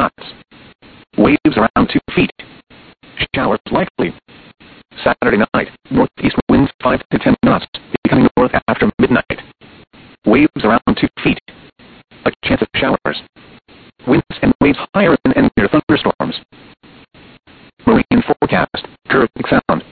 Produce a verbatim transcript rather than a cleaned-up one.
knots. Waves around two feet. Showers likely. Saturday night, northeast winds five to ten knots, becoming north after midnight. Waves around two feet. A chance of showers. Winds and waves higher and near thunderstorms. Marine forecast. Current sound.